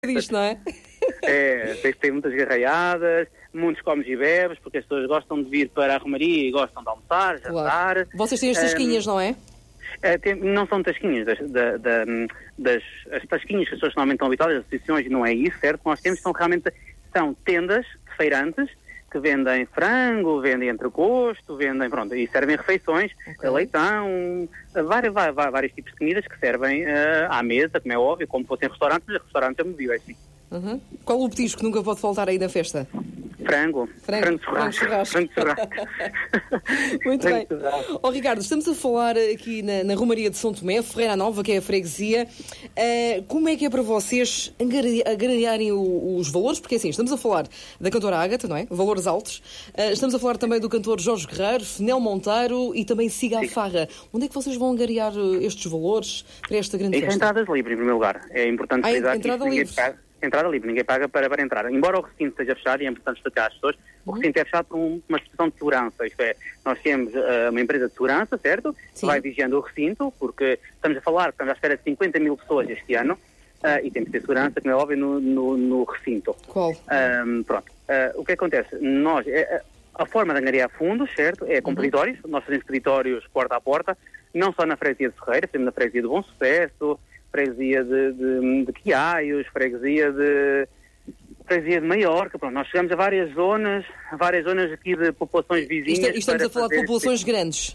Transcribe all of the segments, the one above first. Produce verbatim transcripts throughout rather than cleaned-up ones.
Disto, não é? É, tem, tem muitas garraiadas, muitos comes e bebes, porque as pessoas gostam de vir para a Romaria e gostam de almoçar, jantar. Claro. Vocês têm as tasquinhas, um, não é? é tem, não são tasquinhas, das, da, da, das as tasquinhas que as pessoas normalmente estão habituadas, as associações, não é isso, certo? O que nós temos são realmente são tendas feirantes que vendem frango, vendem entrecosto, vendem, pronto, e servem refeições, okay. leitão, vários, vários, vários tipos de comidas que servem uh, à mesa, como é óbvio, como fossem restaurantes, mas restaurantes é movido, é assim. Uhum. Qual o petisco que nunca pode faltar aí na festa? Frango. Frango, frango churrasco. Frango churrasco. Muito bem. Ó oh, Ricardo, estamos a falar aqui na, na Romaria de São Tomé, Ferreira Nova, que é a freguesia. Uh, como é que é para vocês angariarem os valores? Porque assim, estamos a falar da cantora Ágata, não é? Valores altos. Uh, estamos a falar também do cantor Jorge Guerreiro, Fenel Monteiro e também Siga a Farra. Onde é que vocês vão angariar estes valores para esta grande Isso festa? É entradas livres, em primeiro lugar. É importante frisar ah, que entrada livre. Entrada livre, ninguém paga para, para entrar. Embora o recinto esteja fechado, e é importante explicar às pessoas, uhum. o recinto é fechado por um, uma situação de segurança. Isto é, nós temos uh, uma empresa de segurança, certo? Que vai vigiando o recinto, porque estamos a falar, estamos à espera de cinquenta mil pessoas este ano, uh, e temos que ter segurança, como é óbvio, no, no, no recinto. Qual? Um, pronto. Uh, o que acontece? Nós, é, a forma de angariar fundos, certo? É com uhum. peditórios. Nós fazemos peditórios porta a porta, não só na freguesia de Ferreira, temos na freguesia de Bom Sucesso, freguesia de, de, de Quiaios, freguesia de... freguesia de Maiorca, pronto, nós chegamos a várias zonas, a várias zonas aqui de populações vizinhas. Isto, estamos a falar de populações este... grandes?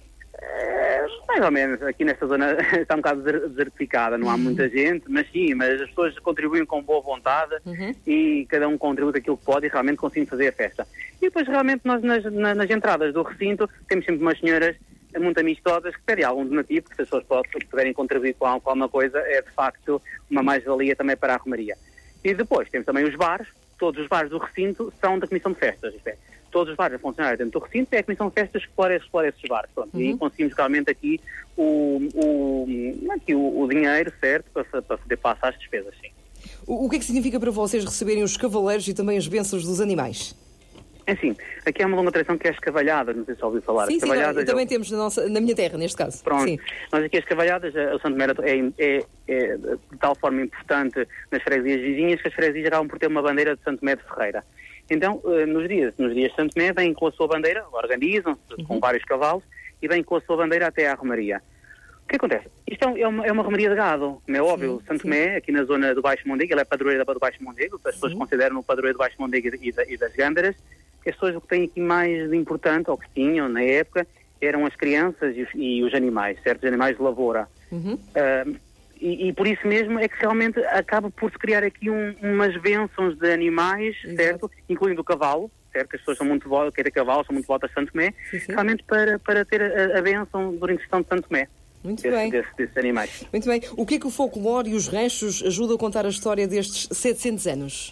É, mais ou menos, aqui nesta zona está um bocado desertificada, não há muita gente, mas sim, mas as pessoas contribuem com boa vontade uhum. e cada um contribui aquilo que pode e realmente conseguimos fazer a festa. E depois realmente nós nas, nas entradas do recinto temos sempre umas senhoras muito amistosas que pedem algum donativo, que se as pessoas puderem contribuir com alguma coisa, é de facto uma mais-valia também para a Romaria. E depois temos também os bares, todos os bares do recinto são da Comissão de Festas, isto é, todos os bares a funcionar dentro do recinto, é a Comissão de Festas que explora, explora esses bares, pronto, uhum. e conseguimos realmente aqui o, o, aqui o, o dinheiro certo para, para poder passar as despesas, sim. O, o que é que significa para vocês receberem os cavaleiros e também as bênçãos dos animais? É assim, aqui há uma longa tradição que é as cavalhadas, não sei se ouviu falar. Sim, sim, cavalhadas, também eu... temos na, nossa, na minha terra, neste caso. Pronto, sim. Nós aqui as cavalhadas, o Santo Tomé é, é, é de tal forma importante nas freguesias vizinhas que as freguesias acabam por ter uma bandeira de Santo Tomé de Ferreira. Então, nos dias, nos dias de Santo Tomé, vêm com a sua bandeira, organizam-se uhum. com vários cavalos e vêm com a sua bandeira até à Romaria. O que acontece? Isto é uma, é uma romaria de gado, como é óbvio. Sim, Santo Tomé, aqui na zona do Baixo Mondego, ele é padroeiro do Baixo Mondego, as pessoas sim. consideram o padroeiro do Baixo Mondego e, da, e das Gândaras. As pessoas o que têm aqui mais de importante, ou que tinham na época, eram as crianças e os, e os animais, certos animais de lavoura. Uhum. Uh, e, e por isso mesmo é que realmente acaba por se criar aqui um, umas bênçãos de animais, exato. Certo? Incluindo o cavalo, certo? Que as pessoas são muito votas, quem tem cavalo, são muito votas de Santo Tomé, sim, sim. realmente para, para ter a, a bênção durante a questão de Santo Tomé. Muito desse, bem. Desse, desses animais. Muito bem. O que é que o folclore e os ranchos ajudam a contar a história destes setecentos anos?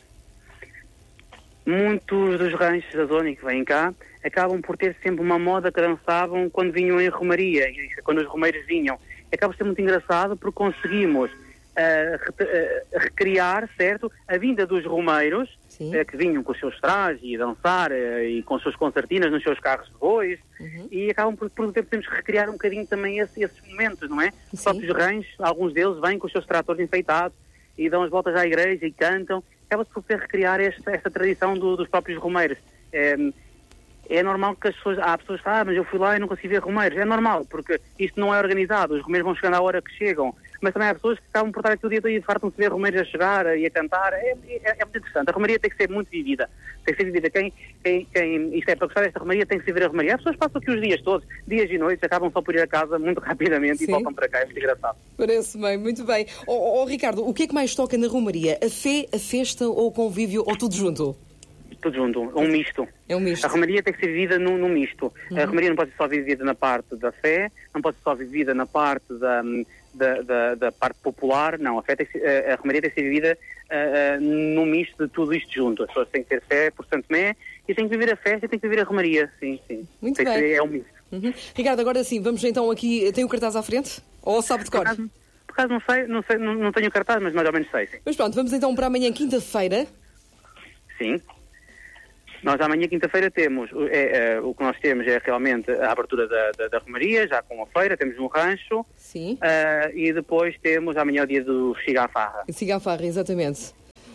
Muitos dos ranchos da zona que vêm cá acabam por ter sempre uma moda que dançavam quando vinham em romaria, quando os romeiros vinham. Acaba por ser muito engraçado porque conseguimos uh, re, uh, recriar, certo, a vinda dos romeiros, uh, que vinham com os seus trajes e dançar uh, e com as suas concertinas nos seus carros de bois, uhum. e acabam por, por termos que recriar um bocadinho também esse, esses momentos, não é? Os próprios ranchos, alguns deles vêm com os seus tratores enfeitados e dão as voltas à igreja e cantam. Acaba-se por poder recriar esta, esta tradição do, dos próprios romeiros. É, é normal que as pessoas... Há pessoas que falam, ah, mas eu fui lá e não consegui ver romeiros. É normal, porque isto não é organizado. Os romeiros vão chegando à hora que chegam. Mas também há pessoas que acabam por estar aqui o dia todo e fartam-se ver romeiros a chegar e a cantar. É, é, é muito interessante. A romaria tem que ser muito vivida. Tem que ser vivida. Quem, quem, quem, isto é, para gostar desta romaria tem que se ver a romaria. As pessoas passam aqui os dias todos, dias e noites, acabam só por ir a casa muito rapidamente. Sim. E voltam para cá. É muito engraçado. Parece bem, muito bem. Oh, oh, Ricardo, o que é que mais toca na romaria? A fé, a festa ou o convívio ou tudo junto? Tudo junto, um misto. É um misto. A romaria tem que ser vivida num, num misto. Uhum. A romaria não pode ser só vivida na parte da fé, não pode ser só vivida na parte da, da, da, da parte popular, não. A, fé tem que ser, a, a romaria tem que ser vivida uh, uh, num misto de tudo isto junto. As pessoas têm que ter fé por Santo Tomé e têm que viver a festa e têm que viver a romaria, sim, sim. Muito tem bem. Que, é um misto. Uhum. Ricardo, agora sim, vamos então aqui, tem o cartaz à frente? Ou sabe de cor? Por acaso, por acaso não sei, não sei, não, não tenho cartaz, mas mais ou menos sei, sim. Mas pronto, vamos então para amanhã, quinta-feira. Sim. Nós amanhã, quinta-feira, temos, é, é, o que nós temos é realmente a abertura da, da, da romaria, já com a feira, temos um rancho. Sim. Uh, e depois temos amanhã o dia do Siga a Farra. Siga a Farra, exatamente.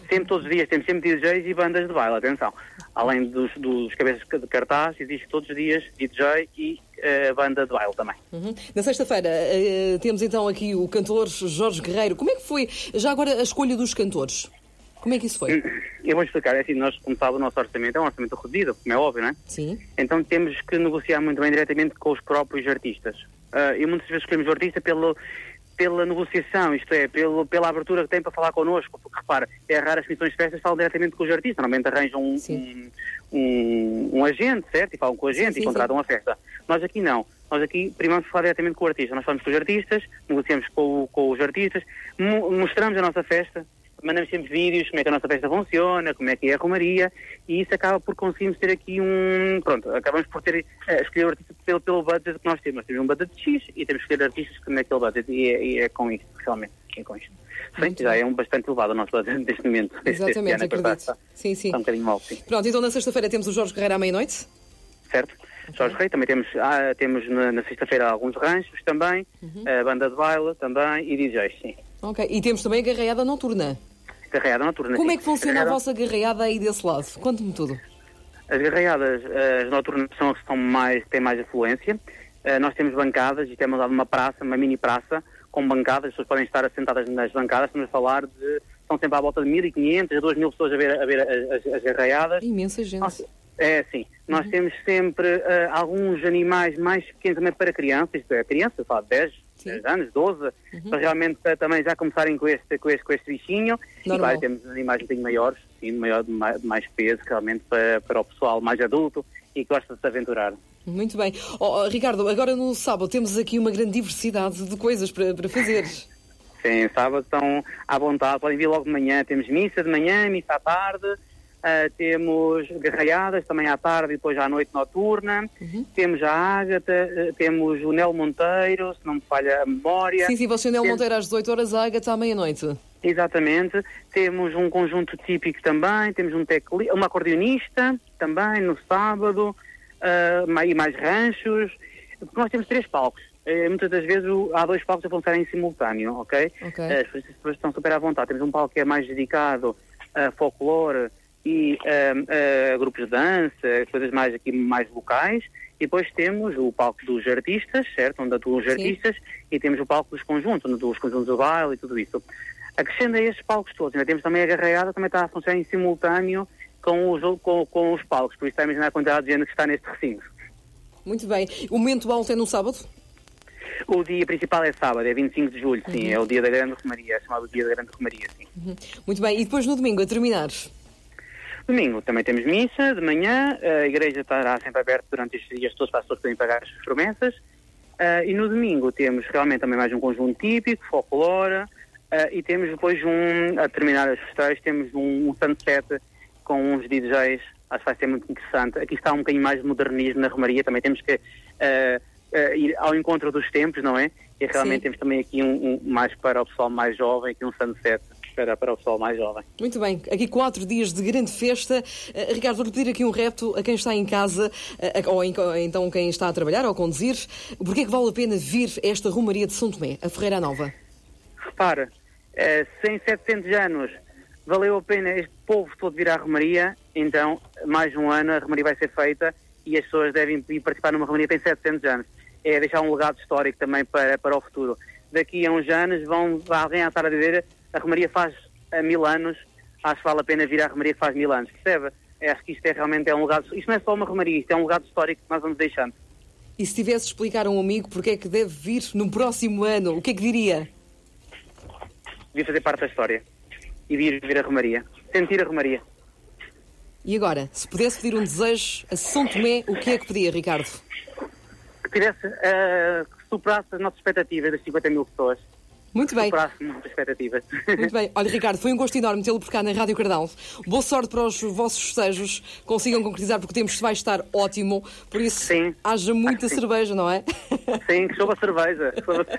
Sempre, todos os dias, temos sempre D Js e bandas de baile, atenção. Além dos, dos cabeças de cartaz, existe todos os dias D J e uh, banda de baile também. Uhum. Na sexta-feira uh, temos então aqui o cantor Jorge Guerreiro. Como é que foi, já agora, a escolha dos cantores? Como é que isso foi? Eu vou explicar. É assim, nós, como sabe, o nosso orçamento é um orçamento reduzido, como é óbvio, não é? Sim. Então temos que negociar muito bem diretamente com os próprios artistas. Uh, e muitas vezes escolhemos o artista pelo... pela negociação, isto é, pelo, pela abertura que tem para falar connosco, porque repara, é raro as comissões de festas falam diretamente com os artistas, normalmente arranjam um, um, um, um agente, certo? E falam com o agente sim, sim, e contratam sim. a festa. Nós aqui não, nós aqui primeiro vamos falar diretamente com o artista, nós falamos com os artistas, negociamos com, com os artistas, mo mostramos a nossa festa, mandamos sempre vídeos, como é que a nossa festa funciona, como é que é a romaria, e isso acaba por conseguirmos ter aqui um... Pronto, acabamos por ter, uh, escolher o artista pelo, pelo budget que nós temos. Nós temos um budget de X e temos que escolher artistas que naquele budget, e é, e é com isto, realmente, é com isto. Sim, já é um bastante elevado o nosso budget neste momento. Exatamente, este acredito. Está, sim, sim. Está um bocadinho mal, sim. Pronto, então na sexta-feira temos o Jorge Guerreiro à meia-noite? Certo. Okay. Jorge Rei, também temos, ah, temos na, na sexta-feira alguns ranchos também, uhum. a banda de baile também e D Js, sim. Ok, e temos também a garraiada noturna. Garraiada noturna. Como sim. é que funciona garraiada... a vossa garraiada aí desse lado? Conte-me tudo. As garraiadas, as noturnas são as que são mais, têm mais afluência. Uh, nós temos bancadas e temos lá uma praça, uma mini praça, com bancadas, as pessoas podem estar assentadas nas bancadas, estamos a falar de, são sempre à volta de mil e quinhentas a duas mil pessoas a ver, a ver as, as garraiadas. Imensa gente. Nós, é, sim. Nós uhum. temos sempre uh, alguns animais mais pequenos também para crianças, isto é, crianças, fala de dez, dez anos, doze, uhum. para realmente uh, também já começarem com este, com este, com este bichinho. Normal. E claro, temos animais um bocadinho maiores, sim, maior, de, mais, de mais peso, realmente para, para o pessoal mais adulto e que gosta de se aventurar. Muito bem. Oh, oh, Ricardo, agora no sábado temos aqui uma grande diversidade de coisas para, para fazer. Sim, sábado estão à vontade, podem vir logo de manhã. Temos missa de manhã, missa à tarde, uh, temos garraiadas também à tarde e depois à noite noturna. Uhum. Temos a Ágata, uh, temos o Nel Monteiro, se não me falha a memória. Sim, sim, você o Nel Monteiro às dezoito horas, a Ágata à meia-noite. Exatamente. Temos um conjunto típico também, temos um tecli... uma acordeonista também no sábado. Uh, e mais ranchos, porque nós temos três palcos. Uh, muitas das vezes uh, há dois palcos a funcionar em simultâneo, ok? okay. Uh, as pessoas estão super à vontade. Temos um palco que é mais dedicado a folclore e uh, uh, grupos de dança, coisas mais aqui mais locais. E depois temos o palco dos artistas, certo? Onde atuam os Sim. artistas, e temos o palco dos conjuntos, onde atuam os conjuntos do baile e tudo isso. Acrescendo a estes palcos todos, ainda temos também a garraiada, também está a funcionar em simultâneo Com os, com, com os palcos, por isso está a imaginar a quantidade de gente que está neste recinto. Muito bem. O momento alto é no sábado? O dia principal é sábado, é vinte e cinco de julho, sim, uhum. é o dia da Grande Romaria, é chamado dia da Grande Romaria, sim. Uhum. Muito bem, e depois no domingo, a terminar? Domingo também temos missa de manhã, a igreja estará sempre aberta durante estes dias todos para as pessoas poderem pagar as suas promessas, uh, e no domingo temos realmente também mais um conjunto típico, folclore, uh, e temos depois um, a terminar as festejos, temos um, um sunset com uns D Js, acho que vai ser muito interessante. Aqui está um bocadinho mais de modernismo na Romaria, também temos que uh, uh, ir ao encontro dos tempos, não é? E realmente Sim. temos também aqui um, um mais para o pessoal mais jovem, aqui um sunset para, para o pessoal mais jovem. Muito bem, aqui quatro dias de grande festa. Uh, Ricardo, vou-lhe pedir aqui um repto a quem está em casa, uh, ou, em, ou então quem está a trabalhar ou a conduzir, porque é que vale a pena vir a esta Romaria de São Tomé, a Ferreira Nova? Repara, uh, se em setecentos anos valeu a pena este povo todo vir à Romaria, então mais um ano a Romaria vai ser feita e as pessoas devem ir participar numa Romaria que tem setecentos anos. É deixar um legado histórico também para, para o futuro. Daqui a uns anos vão alguém a estar a dizer a Romaria faz a mil anos, acho que vale a pena vir à Romaria que faz mil anos, percebe? Acho que isto é realmente é um legado, isto não é só uma Romaria, isto é um legado histórico que nós vamos deixando. E se tivesse de explicar a um amigo porque é que deve vir no próximo ano, o que é que diria? Devia fazer parte da história. E vir ver a Romaria. Sentir a Romaria. E agora, se pudesse pedir um desejo a São Tomé, o que é que pedia, Ricardo? Que tivesse, uh, que superasse as nossas expectativas das cinquenta mil pessoas. Muito bem. Superasse muitas expectativas. Muito bem. Olha, Ricardo, foi um gosto enorme tê-lo por cá na Rádio Cardal. Boa sorte para os vossos festejos. Consigam concretizar, porque o tempo vai estar ótimo. Por isso, sim, haja muita cerveja, não é? Sim, que soube a cerveja.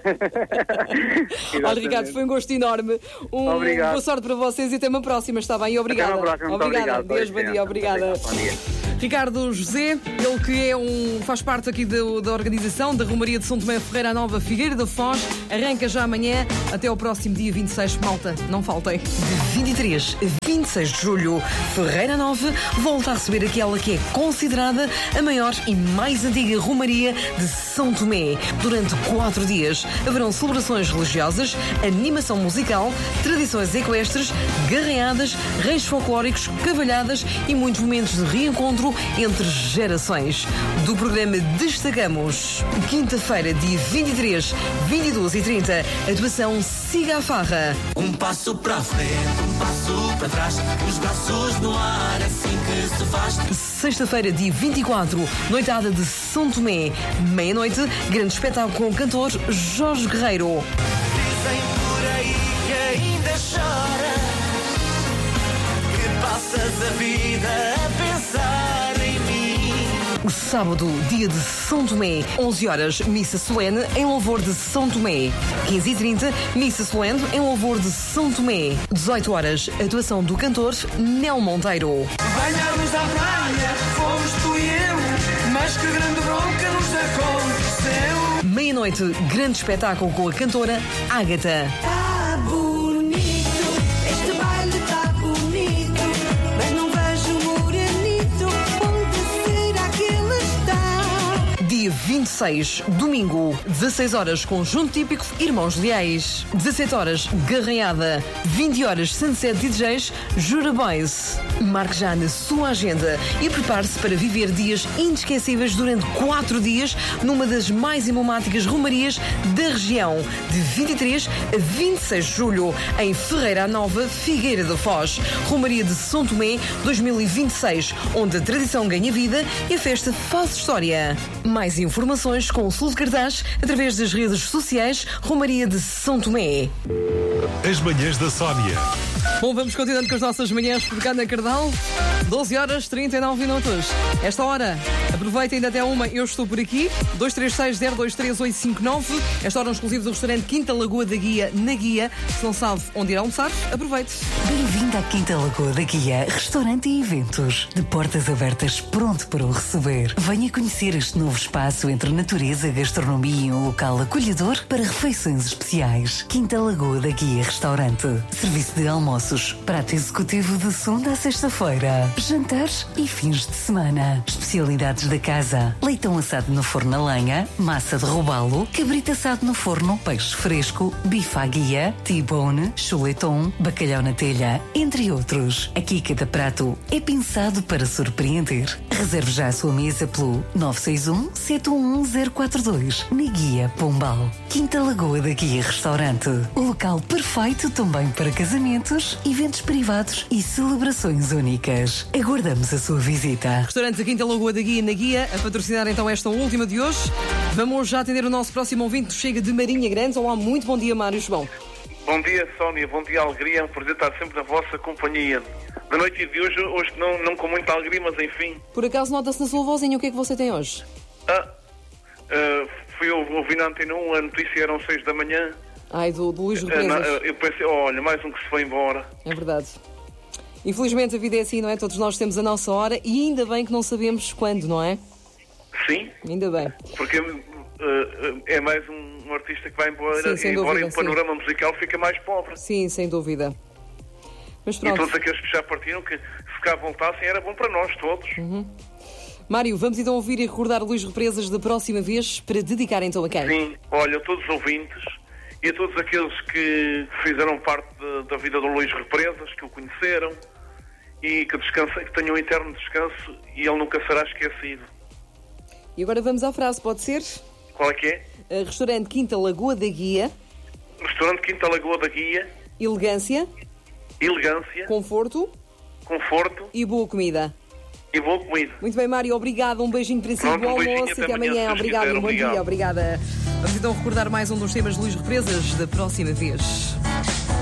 Olha, Ricardo, foi um gosto enorme. Um, obrigado. Boa sorte para vocês e até uma próxima, está bem? Obrigada. Até uma próxima. Obrigada. Obrigado. Deus, bom dia. Obrigada. Bom dia. Ricardo José, ele que é um, faz parte aqui do, da organização da Romaria de São Tomé Ferreira Nova Figueira da Foz, arranca já amanhã até ao próximo dia vinte e seis. Malta, não faltem. De vinte e três a vinte e seis de julho, Ferreira Nova volta a receber aquela que é considerada a maior e mais antiga Romaria de São Tomé. Durante quatro dias haverão celebrações religiosas, animação musical, tradições equestres, garreadas, reis folclóricos, cavalhadas e muitos momentos de reencontro entre gerações. Do programa destacamos quinta-feira, dia vinte e três, vinte e duas e trinta, atuação Siga a Farra. Um passo para a frente, um passo para trás, os braços no ar, assim que se faz. Sexta-feira, dia vinte e quatro, noitada de São Tomé. Meia-noite, grande espetáculo com o cantor Jorge Guerreiro. Dizem por aí que ainda choras, que passas a vida a pensar em mim. Sábado, dia de São Tomé, onze horas, missa solene em louvor de São Tomé. quinze e trinta, missa solene em louvor de São Tomé. dezoito horas, atuação do cantor Nel Monteiro. Banhamos à praia, fomos tu e eu, mas que grande bronca nos aconteceu. Meia-noite, grande espetáculo com a cantora Ágata. Tá bonito, este baile tá bonito, mas não vejo morenito, onde será que ele está? Dia vinte e seis, domingo, dezasseis horas, conjunto típico Irmãos Leais. dezassete horas, garranhada. vinte horas, Sunset D Js, Jura Boys. Marque já na sua agenda e prepare-se para viver dias inesquecíveis durante quatro dias numa das mais emblemáticas romarias da região, de vinte e três a vinte e seis de julho, em Ferreira Nova, Figueira da Foz. Romaria de São Tomé dois mil e vinte e seis, onde a tradição ganha vida e a festa faz história. Mais informações, consulte cartaz através das redes sociais Romaria de São Tomé. As manhãs da Sónia. Bom, vamos continuando com as nossas manhãs por cá na Cardal. doze horas e trinta e nove minutos. Esta hora, aproveita ainda até uma. Eu estou por aqui. dois três seis, zero dois três, oito cinco nove. Esta hora, um exclusivo do restaurante Quinta Lagoa da Guia, na Guia. Se não sabe onde ir almoçar, aproveite. Bem-vindo à Quinta Lagoa da Guia, restaurante e eventos. De portas abertas, pronto para o receber. Venha conhecer este novo espaço entre natureza, gastronomia e um local acolhedor para refeições especiais. Quinta Lagoa da Guia Restaurante. Serviço de almoços, prato executivo de segunda a sexta-feira, jantares e fins de semana. Especialidades da casa: leitão assado no forno a lenha, massa de robalo, cabrito assado no forno, peixe fresco, bife à guia, T-bone, chuleton, bacalhau na telha, entre outros. Aqui cada prato é pensado para surpreender. Reserve já a sua mesa pelo nove seis um, sete um um, zero quatro dois, na Guia Pombal. Quinta Lagoa da Guia Restaurante. O local perfeito também para casamentos, eventos privados e celebrações únicas. Aguardamos a sua visita. Restaurante da Quinta Lagoa da Guia, na Guia, a patrocinar então esta última de hoje. Vamos já atender o nosso próximo ouvinte, chega de Marinha Grande. Olá, muito bom dia, Mário João. Bom dia, Sónia, bom dia, alegria, é um prazer estar sempre na vossa companhia. Da noite de hoje, hoje não, não com muita alegria, mas enfim. Por acaso nota-se na sua vozinha o que é que você tem hoje? Ah, uh, fui ouvir na Antena um, a notícia eram seis da manhã. Ai, do, do Luís Represas. Uh, eu pensei, olha, mais um que se foi embora. É verdade. Infelizmente a vida é assim, não é? Todos nós temos a nossa hora e ainda bem que não sabemos quando, não é? Sim. Ainda bem. Porque uh, é mais um, um artista que vai embora, sim, sem embora dúvida, e o panorama sim. musical fica mais pobre. Sim, sem dúvida. Mas pronto. E todos aqueles que já partiram, que se cá voltassem, era bom para nós todos. Uhum. Mário, vamos então ouvir e recordar Luís Represas da próxima vez para dedicar então a quem? Sim, olha, a todos os ouvintes e a todos aqueles que fizeram parte de, da vida do Luís Represas, que o conheceram e que, descansem, que tenham um eterno descanso e ele nunca será esquecido. E agora vamos à frase, pode ser? Qual é que é? Uh, restaurante Quinta Lagoa da Guia. Restaurante Quinta Lagoa da Guia. Elegância. Elegância. Conforto. Conforto. E boa comida. E boa comida. Muito bem, Mário, obrigado. Um beijinho para si, Pronto, bom um almoço e até amanhã. amanhã Obrigado, quiser, um bom obrigado. dia, obrigada. Vamos então recordar mais um dos temas de Luís Represas da próxima vez.